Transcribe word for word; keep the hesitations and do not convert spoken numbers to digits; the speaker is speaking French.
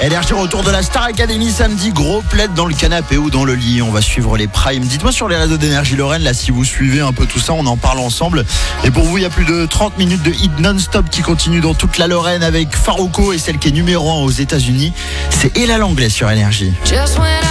L R J retour de la Star Academy samedi, gros plaid dans le canapé ou dans le lit. On va suivre les primes. Dites-moi sur les réseaux d'Énergie Lorraine, là, si vous suivez un peu tout ça, on en parle ensemble. Et pour vous, il y a plus de trente minutes de hit non-stop qui continue dans toute la Lorraine avec Farruko et celle qui est numéro un aux États-Unis. C'est Ella Langlais sur Énergie.